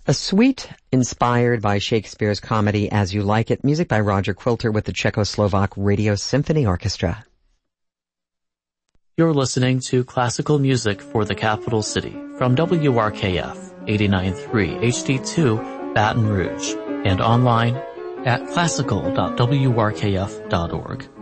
A suite inspired by Shakespeare's comedy As You Like It, music by Roger Quilter with the Czechoslovak Radio Symphony Orchestra. You're listening to classical music for the capital city from WRKF 89.3 HD2 Baton Rouge and online at classical.wrkf.org.